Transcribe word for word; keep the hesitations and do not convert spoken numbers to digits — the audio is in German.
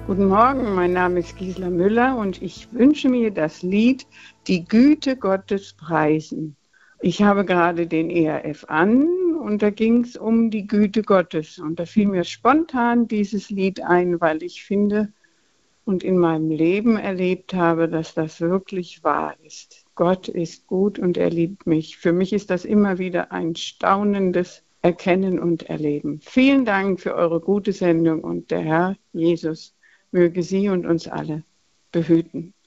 Guten Morgen, mein Name ist Gisela Müller und ich wünsche mir das Lied Die Güte Gottes preisen. Ich habe gerade den E R F an und da ging es um die Güte Gottes und da fiel mir spontan dieses Lied ein, weil ich finde und in meinem Leben erlebt habe, dass das wirklich wahr ist. Gott ist gut und er liebt mich. Für mich ist das immer wieder ein staunendes Erkennen und Erleben. Vielen Dank für eure gute Sendung und der Herr Jesus möge Sie und uns alle behüten.